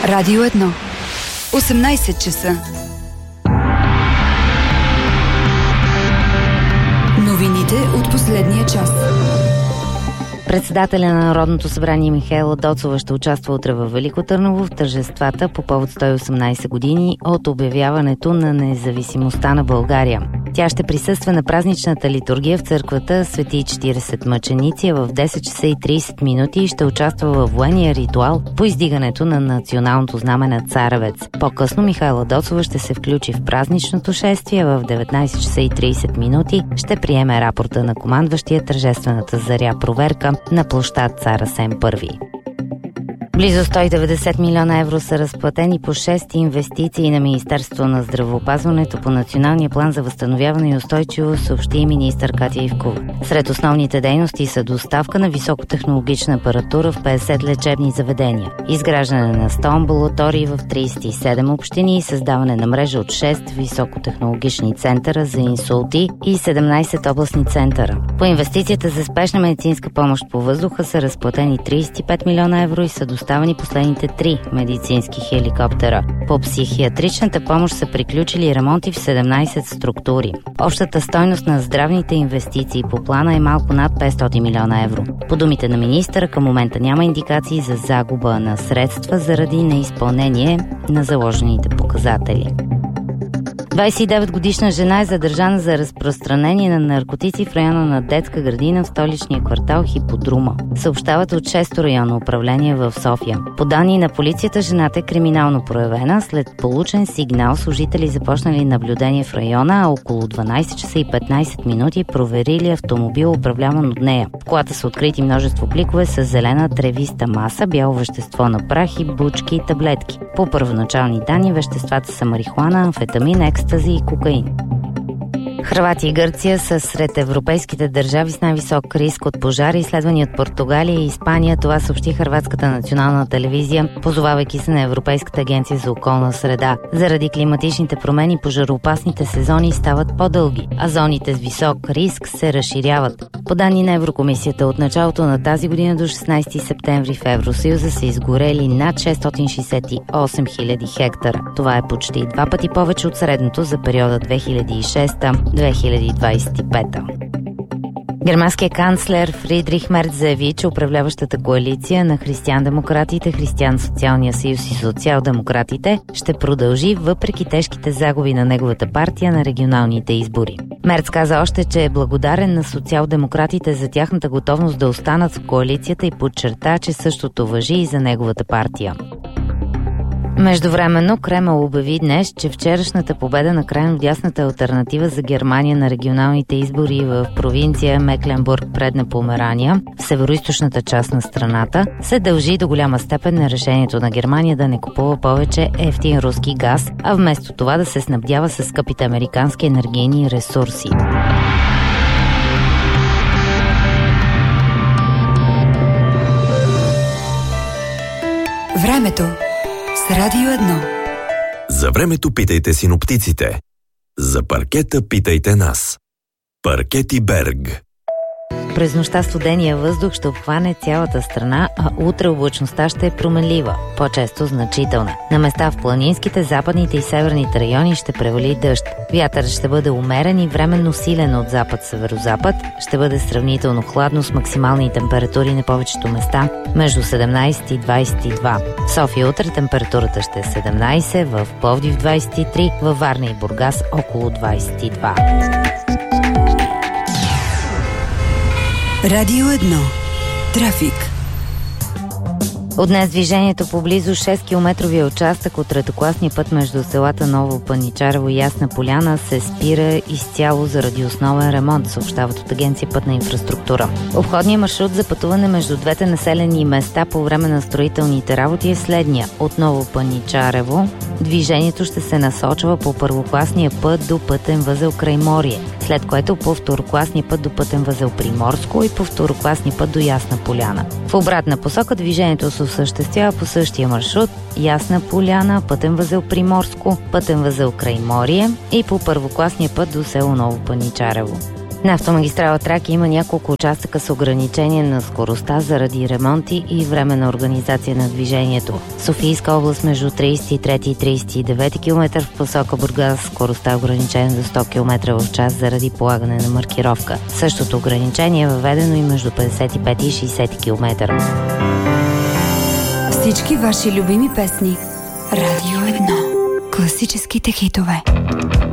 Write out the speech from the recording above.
Радио 1. 18 часа. Новините от последния час. Председателя на Народното събрание Михаела Доцова ще участва утре във Велико Търново в тържествата по повод 118 години от обявяването на независимостта на България. Тя ще присъства на празничната литургия в църквата Свети 40 мъченици в 10 часа и 30 минути и ще участва във военния ритуал по издигането на националното знаме на Царевец. По-късно Михаела Доцова ще се включи в празничното шествие в 19 часа и 30 минути. Ще приеме рапорта на командващия тържествената заря проверка на площад Цар Асен I. Близо 190 милиона евро са разплатени по 6 инвестиции на Министерството на здравеопазването по Националния план за възстановяване и устойчивост, съобщи министър Катя Ивкова. Сред основните дейности са доставка на високотехнологична апаратура в 50 лечебни заведения, изграждане на 100 амбулатории в 37 общини и създаване на мрежа от 6 високотехнологични центъра за инсулти и 17 областни центъра. По инвестицията за спешна медицинска помощ по въздуха са разплатени 35 милиона евро и са доставени последните 3 медицински хеликоптера. По психиатричната помощ са приключили ремонти в 17 структури. Общата стойност на здравните инвестиции по плана е малко над 500 милиона евро. По думите на министъра, към момента няма индикации за загуба на средства заради неизпълнение на заложените показатели. 29-годишна жена е задържана за разпространение на наркотици в района на детска градина в столичния квартал Хиподрума. Съобщават от 6-то районно управление в София. По данни на полицията, жената е криминално проявена. След получен сигнал, служители започнали наблюдение в района, а около 12 часа и 15 минути проверили автомобил, управляван от нея. В колата са открити множество пликове с зелена тревиста маса, бяло вещество на прах и бучки и таблетки. По първоначални данни, веществата са марихуана, амфетамин, екстази и кокаин. Хърватия и Гърция са сред европейските държави с най-висок риск от пожари, изследвани от Португалия и Испания. Това съобщи Хърватската национална телевизия, позовавайки се на Европейската агенция за околна среда. Заради климатичните промени пожароопасните сезони стават по-дълги, а зоните с висок риск се разширяват. По данни на Еврокомисията, от началото на тази година до 16 септември в Евросъюза са изгорели над 668 000 хектара. Това е почти 2 пъти повече от средното за периода 2006-2025. Германският канцлер Фридрих Мерц заяви, че управляващата коалиция на християн-демократите, Християн-социалния съюз и социал-демократите ще продължи въпреки тежките загуби на неговата партия на регионалните избори. Мерц каза още, че е благодарен на социал-демократите за тяхната готовност да останат в коалицията и подчерта, че същото важи и за неговата партия. Междувременно Кремъл обяви днес, че вчерашната победа на крайно дясната алтернатива за Германия на регионалните избори в провинция Мекленбург, Предна Померания, в североизточната част на страната, се дължи до голяма степен на решението на Германия да не купува повече евтин руски газ, а вместо това да се снабдява с скъпите американски енергийни ресурси. Времето с Радио 1. За времето питайте синоптиците. За паркета питайте нас. Паркети Берг. През нощта студения въздух ще обхване цялата страна, а утре облачността ще е променлива, по-често значителна. На места в планинските, западните и северните райони ще превали дъжд. Вятърът ще бъде умерен и временно силен от запад-северозапад. Ще бъде сравнително хладно с максимални температури на повечето места между 17 и 22. В София утре температурата ще е 17, в Пловдив 23, във Варна и Бургас около 22. Радио 1. Трафик. От днес движението по близо 6-километровия участък от третокласния път между селата Ново Паничарево и Ясна поляна се спира изцяло заради основен ремонт, съобщават от Агенция Пътна инфраструктура. Обходният маршрут за пътуване между двете населени места по време на строителните работи е следния. От Ново Паничарево движението ще се насочва по първокласния път до пътен възел Крайморие, след което по второкласния път до пътен възел Приморско и по второкласния път до Ясна поляна. В обратна посока движението се осъществява по същия маршрут: Ясна поляна, пътен възел Приморско, пътен възел Крайморие и по първокласния път до село Ново Паничарево. На автомагистрала Тракия има няколко участъка с ограничение на скоростта заради ремонти и временна организация на движението. Софийска област между 33 и 39 км в посока Бургас скоростта е ограничена до 100 км в час заради полагане на маркировка. Същото ограничение е въведено и между 55 и 60 км. Всички ваши любими песни. Радио 1. Класическите хитове.